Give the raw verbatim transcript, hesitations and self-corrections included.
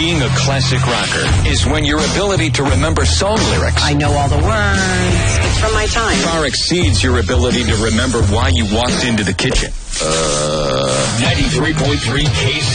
Being a classic rocker is when your ability to remember song lyrics I know all the words. It's from my time. far exceeds your ability to remember why you walked into the kitchen. Uh, ninety-three point three K C